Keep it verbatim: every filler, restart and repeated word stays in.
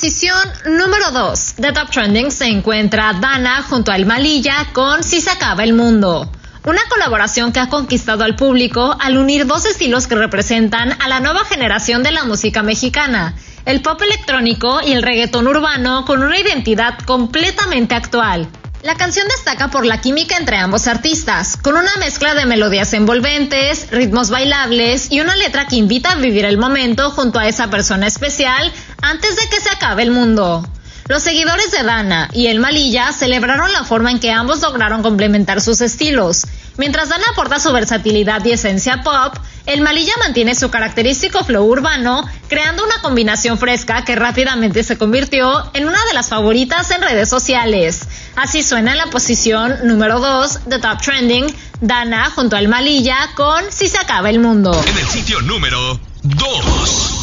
posición número dos de Top Trending se encuentra Dana junto a El Malilla con Si se acaba el mundo. Una colaboración que ha conquistado al público al unir dos estilos que representan a la nueva generación de la música mexicana, el pop electrónico y el reggaetón urbano con una identidad completamente actual. La canción destaca por la química entre ambos artistas, con una mezcla de melodías envolventes, ritmos bailables y una letra que invita a vivir el momento junto a esa persona especial antes de que se acabe el mundo. Los seguidores de Dana y El Malilla celebraron la forma en que ambos lograron complementar sus estilos. Mientras Dana aporta su versatilidad y esencia pop, El Malilla mantiene su característico flow urbano, creando una combinación fresca que rápidamente se convirtió en una de las favoritas en redes sociales. Así suena en la posición número dos de Top Trending, Dana junto a El Malilla con Si se acaba el mundo. En el sitio número dos.